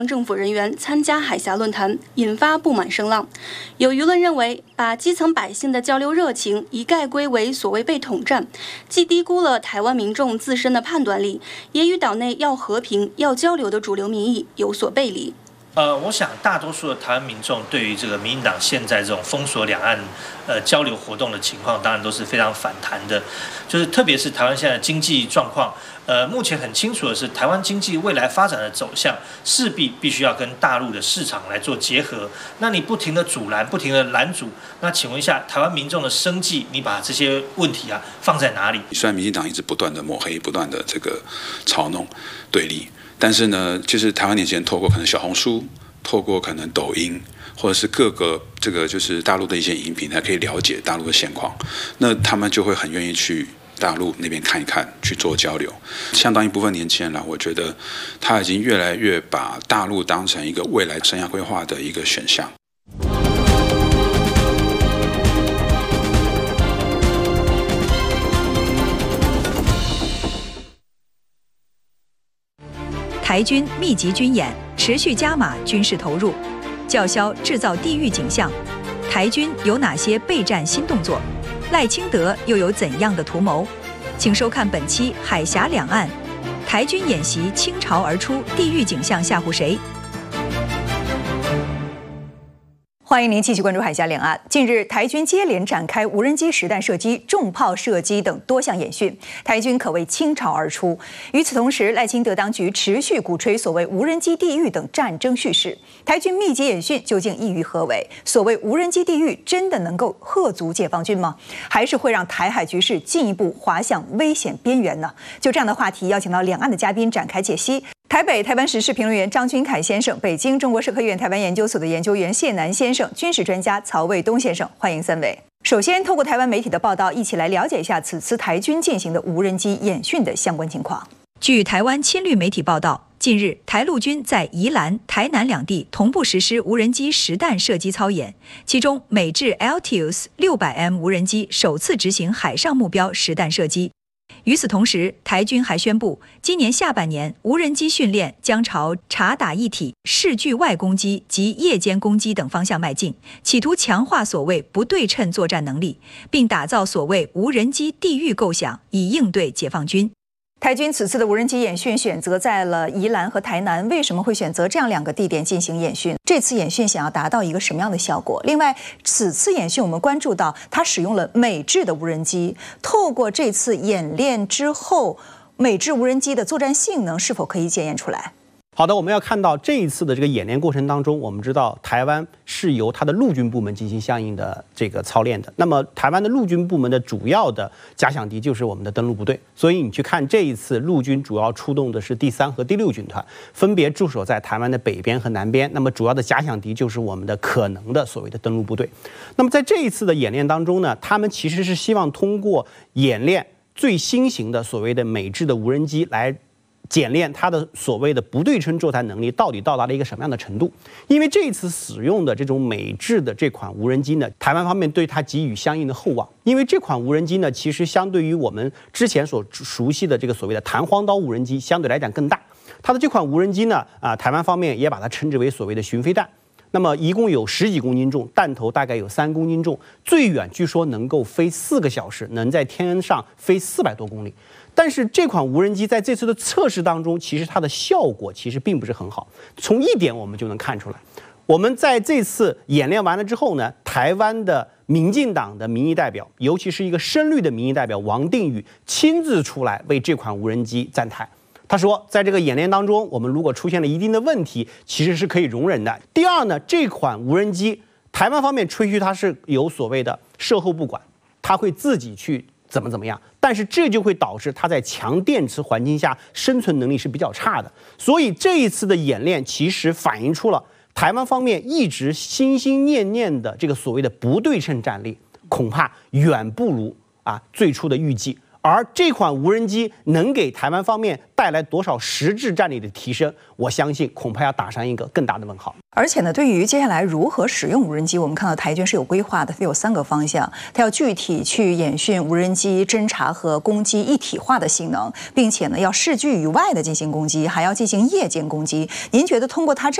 政府人员参加海峡论坛，引发不满声浪。有舆论认为，把基层百姓的交流热情一概归为所谓被统战，既低估了台湾民众自身的判断力，也与岛内要和平、要交流的主流民意有所背离。 我想大多数的台湾民众对于这个民进党现在这种封锁两岸交流活动的情况，当然都是非常反弹的。就是特别是台湾现在的经济状况，目前很清楚的是，台湾经济未来发展的走向势必须要跟大陆的市场来做结合。那你不停的阻拦，不停的拦阻，那请问一下，台湾民众的生计，你把这些问题放在哪里？ 虽然民进党一直不断的抹黑，不断的这个嘲弄对立。但是呢，就是台湾年轻人透过可能小红书，透过可能抖音，或者是各个这个就是大陆的一些影评，才可以了解大陆的现况。那他们就会很愿意去大陆那边看一看，去做交流。相当一部分年轻人啦，我觉得他已经越来越把大陆当成一个未来生涯规划的一个选项。 台军密集军演，持续加码军事投入，叫嚣制造地狱景象。台军有哪些备战新动作？赖清德又有怎样的图谋？请收看本期《海峡两岸》，台军演习倾巢而出，地狱景象吓唬谁？欢迎您继续关注海峡两岸。近日，台军接连展开无人机实弹射击、重炮射击等多项演训，台军可谓倾巢而出。与此同时，赖清德当局持续鼓吹所谓无人机地狱等战争叙事。台军密集演训究竟意欲何为？所谓无人机地狱真的能够吓足解放军吗？还是会让台海局势进一步滑向危险边缘呢？就这样的话题，邀请到两岸的嘉宾展开解析。台北台湾时事评论员张君凯先生，北京中国社科院台湾研究所的研究员谢南先生，军事专家曹卫东先生，欢迎三位。首先，透过台湾媒体的报道，一起来了解一下此次台军进行的无人机演训的相关情况。据台湾亲绿媒体报道，近日台陆军在宜兰、台南两地同步实施无人机实弹射击操演，其中美制 Altius 600M 无人机首次执行海上目标实弹射击。与此同时，台军还宣布，今年下半年无人机训练将朝察打一体、视距外攻击及夜间攻击等方向迈进，企图强化所谓不对称作战能力，并打造所谓无人机地狱构想，以应对解放军。台军此次的无人机演训选择在了宜兰和台南，为什么会选择这样两个地点进行演训？这次演训想要达到一个什么样的效果？另外，此次演训我们关注到它使用了美制的无人机，透过这次演练之后，美制无人机的作战性能是否可以检验出来？ 好的，我们要看到这一次的这个演练过程当中，我们知道台湾是由它的陆军部门进行相应的这个操练的。那么台湾的陆军部门的主要的假想敌就是我们的登陆部队，所以你去看这一次陆军主要出动的是第3和第6军团，分别驻守在台湾的北边和南边。那么主要的假想敌就是我们的可能的所谓的登陆部队。那么在这一次的演练当中呢，他们其实是希望通过演练最新型的所谓的美制的无人机来检验它的所谓的不对称作战能力到底到达了一个什么样的程度。因为这一次使用的这种美制的这款无人机呢，台湾方面对它给予相应的厚望。因为这款无人机呢，其实相对于我们之前所熟悉的这个所谓的弹簧刀无人机相对来讲更大。它的这款无人机呢，台湾方面也把它称之为所谓的巡飞弹。那么一共有10几公斤重，弹头大概有3公斤重，最远据说能够飞4个小时，能在天上飞400多公里。但是这款无人机在这次的测试当中，其实它的效果其实并不是很好。从一点我们就能看出来，我们在这次演练完了之后呢，台湾的民进党的民意代表，尤其是一个深绿的民意代表王定宇亲自出来为这款无人机站台。他说，在这个演练当中，我们如果出现了一定的问题，其实是可以容忍的。第二呢，这款无人机台湾方面吹嘘它是有所谓的售后不管，它会自己去怎么样，但是这就会导致它在强电池环境下生存能力是比较差的。所以这一次的演练其实反映出了台湾方面一直心心念念的这个所谓的不对称战力，恐怕远不如最初的预计。 而这款无人机能给台湾方面带来多少实质战力的提升，我相信恐怕要打上一个更大的问号。 而且呢，对于接下来如何使用无人机，我们看到台军是有规划的，它有3个方向，它要具体去演训无人机侦察和攻击一体化的性能，并且呢要视距以外的进行攻击，还要进行夜间攻击。您觉得通过它这